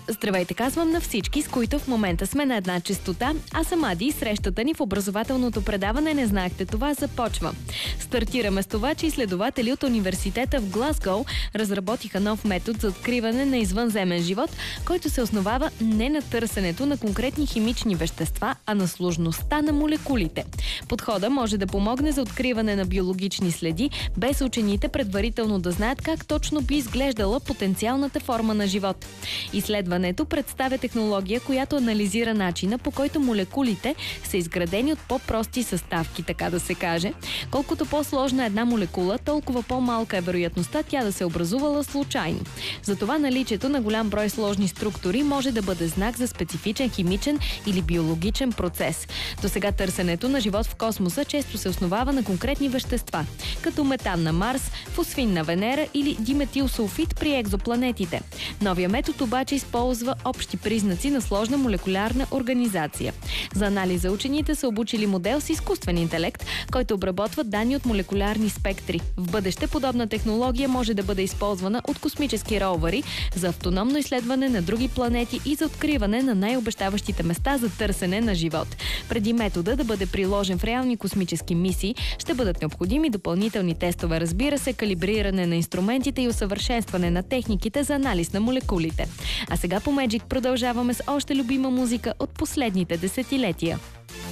Здравейте, казвам на всички, с които в момента сме на една честота. Аз съм Ади и срещата ни в образователното предаване "Не знаехте това" започва. Стартираме с това, че изследователи от университета в Глазгоу разработиха нов метод за откриване на извънземен живот, който се основава не на търсенето на конкретни химични вещества, а на сложността на молекулите. Подходът може да помогне за откриване на биологични следи, без учените предварително да знаят как точно би изглеждала потенциалната форма на живот. Изследването представя технология, която анализира начина, по който молекулите са изградени от по-прости съставки, така да се каже. Колкото по-сложна е една молекула, толкова по-малка е вероятността тя да се е образувала случайно. Затова наличието на голям брой сложни структури може да бъде знак за специфичен химичен или биологичен процес. Досега търсенето на живот в космоса често се основава на конкретни вещества, като метан на Марс, фосфин на Венера или диметилсулфид при екзопланетите. Новия метод обаче използва общи признаци на сложна молекулярна организация. За анализа учените са обучили модел с изкуствен интелект, който обработва данни от молекулярни спектри. В бъдеще подобна технология може да бъде използвана от космически ровъри за автономно изследване на други планети и за откриване на най-обещаващите места за търсене на живот. Преди метода да бъде приложен в реални космически мисии, ще бъдат необходими допълнителни тестове, разбира се, калибриране на инструментите и усъвършенстване на техниките за анализ на молекулите. А сега по Magic продължаваме с още любима музика от последните десетилетия.